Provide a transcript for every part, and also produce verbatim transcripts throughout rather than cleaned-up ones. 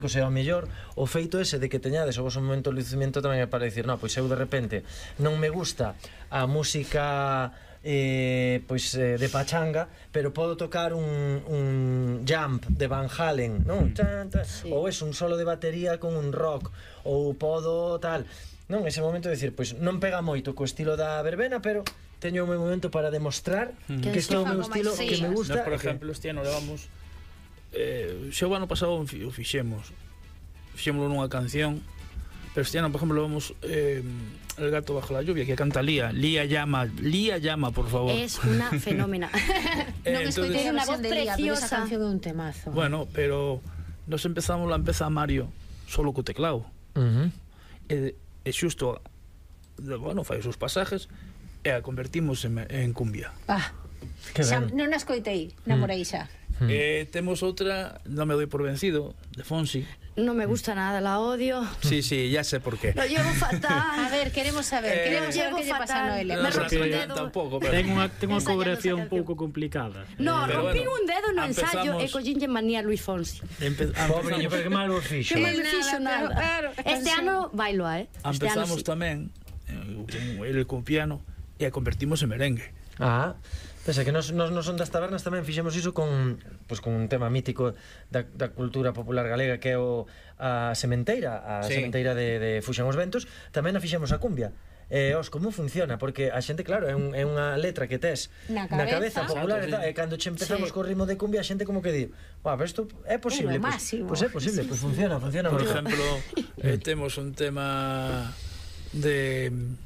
pois é o mellor o feito ese de que teñades o vosso momento de lucimento tamén é para dicir, no, pois eu de repente non me gusta a música eh, pois eh, de pachanga, pero podo tocar un, un jump de Van Halen, non? Sí. Ou es un solo de batería con un rock, ou podo tal, non? Ese momento de dicir, pois non pega moito co estilo da verbena, pero teño o meu momento para demostrar mm. que este é o meu estilo, sí, que me gusta. Nos, por exemplo, este ano levamos Eh, xa o ano pasado o fixemos fixémoslo nunha canción, pero este ano, por exemplo, vamos eh, El gato bajo la lluvia, que canta Lía Lía llama, Lía llama, por favor. Es una fenómena. eh, non escoitei a versión de Lía, pero esa canción é un temazo. Bueno, pero nos empezamos, la empeza Mario solo co teclado. Uh -huh. E, e xusto bueno, fai os seus pasajes e a convertimos en, en cumbia. Ah, xa, non a escoitei, namorei xa. Mm. Eh, temos outra, non me doy por vencido, de Fonsi. No me gusta nada, la odio. Sí, sí, ya sé por qué. Lo llevo fatal. A ver, queremos saber, eh, queremos saber que lle pasa a Noelia. No, Me rompe un dedo. Tampouco, pero ten unha ten unha coreografía un pouco complicada. No, pero rompí bueno, un dedo no ensayo empezamos... e collinlle manía a Luis Fonsi. Empe Pobriño, pero que mal vos fixo. Que mal me fixo nada. Claro, este ano bailo, eh? Este empezamos ano sí. tamén eh, el con piano e a convertimos en merengue. Ah, pensa que nos, nos, nos son das tabernas tamén fixemos iso con, pues, con un tema mítico da, da cultura popular galega, que é o, a sementeira, a sí. sementeira de, de Fuxan os Ventos. Tamén a fixemos a cumbia. Eh, os, como funciona? Porque a xente, claro, é, un, é unha letra que tes na cabeza, na cabeza popular, exacto, sí. E cando che empezamos sí. co ritmo de cumbia, a xente como que di, "Buah, pero isto é posible." Pois pues, pues é posible, pois pues funciona, funciona. Por mucho. exemplo, eh, temos un tema de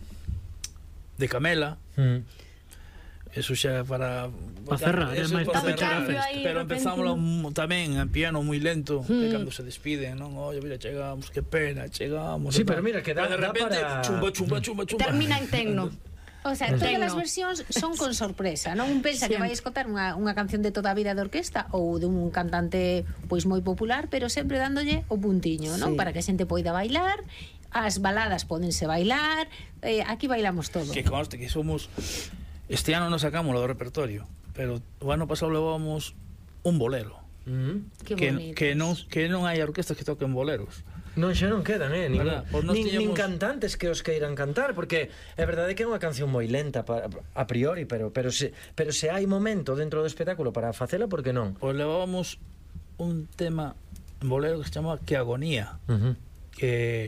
de Camela. Mm. Eso xa para para cerrar, é máis para cerrar, pero empezamos tamén en piano moi lento, mm. que cando se despiden, non, oye, mira, chegamos, que pena, chegamos. Sí, pero mira, que dá, de repente, dá para chumba, chumba, chumba, chumba. Termina en tecno. O sea, todas as versións son con sorpresa, non? Un pensa sempre que vai escotar unha, unha canción de toda a vida de orquesta ou de un cantante pois moi popular, pero sempre dándolle o puntiño, non? Sí. Para que a xente poida bailar. As baladas pódense bailar, eh, aquí bailamos todo. Que conste que somos... Este ano nos sacamos do repertorio, pero o ano pasado levamos un bolero. Mm. Que, que, non, que non hai orquestas que toquen boleros. Non, xa non quedan, eh? Nin, nin, tiñamos... nin cantantes que os queiran cantar, porque é verdade que é unha canción moi lenta para, a priori, pero pero se, pero se hai momento dentro do espectáculo para facela, por que non? Pois levábamos un tema en bolero que se chama Que Agonía, uh -huh. que...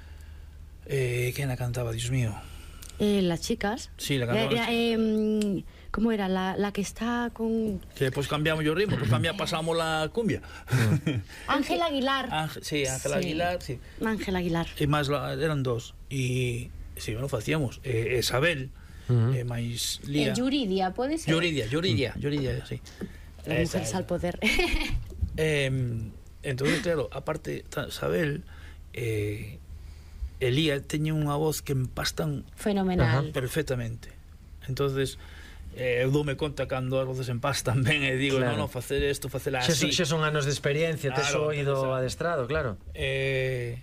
Eh, quen a cantaba, Dios mío? Eh, las chicas. Sí, la cantaba. Eh, eh, ¿Cómo era? La, la que está con... Que despois cambiamos o ritmo, pues cambia, pasamos la cumbia. Ángel Aguilar. Ángel, sí, Ángel sí. Aguilar, sí. Ángel Aguilar. E máis, eran dos. E, sí, bueno, facíamos. Eh, Isabel, uh -huh. eh, máis Lía. Eh, Yuridia, pode ser? Yuridia, Yuridia, Yuridia, sí. La mujer al poder. eh, entonces, claro, aparte, Isabel... Eh, Elía teña unha voz que empastan fenomenal perfectamente. Entonces eh, eu doume conta cando as voces empastan ben e digo, claro. no, no, facer isto, facela así. Xa son anos de experiencia, claro, tes o oído adestrado, claro. Eh,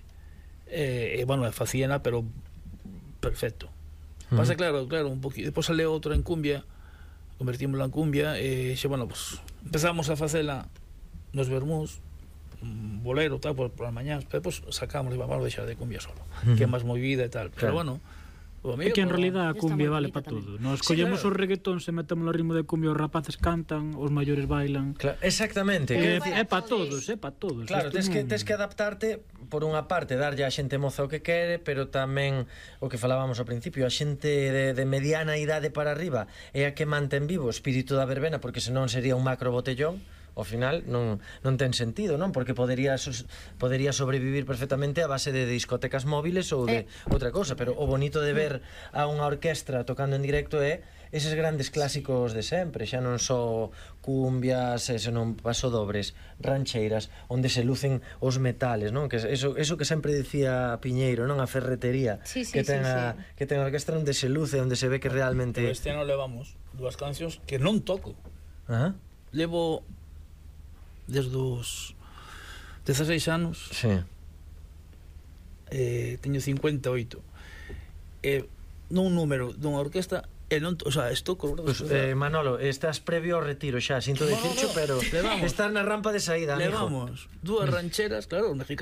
eh, bueno, facíana, pero perfecto. Uh -huh. Pasa, claro, claro, un poquito. Depois sale outra en cumbia, convertímosla en cumbia e xe, bueno, pues empezamos a facela nos vermús, bolero, tal, por, por as mañás, pero depois sacamos e vamos a deixar de cumbia solo, uh -huh. que é máis movida e tal, pero claro. Bueno, o mío, é que en como... realidad a cumbia vale para todo. Nos sí, collemos claro. Os reggaetóns e metemos o ritmo de cumbia, os rapaces cantan, os maiores bailan. Claro, exactamente. É, é para todos, é para todos. Claro, tes que, tes que adaptarte, por unha parte, darlle a xente moza o que quere, pero tamén o que falábamos ao principio, a xente de, de mediana idade para arriba é a que mantén vivo o espírito da verbena, porque senón sería un macro botellón. Ao final non, non ten sentido, non? Porque podería, podería sobrevivir perfectamente a base de discotecas móviles ou de eh. outra cousa, pero o bonito de ver a unha orquestra tocando en directo é eses grandes clásicos de sempre, xa non só cumbias, senón pasodobres, rancheiras, onde se lucen os metales, non? Que eso, eso que sempre dicía Piñeiro, non? A ferretería, sí, sí, que ten sí, a, sí. que ten a orquestra onde se luce, onde se ve que realmente... Pero este ano levamos dúas cancións que non toco. Ajá. Levo desde os dezaseis anos. Sí. Eh, teño cincuenta e oito. Eh, nun número dunha orquesta E non, o sea, estou colaborando. Pues, eh, Manolo, estás previo ao retiro xa, sinto dicircho, pero Levamos. estás na rampa de saída, amigo. Levamos dúas rancheras, claro,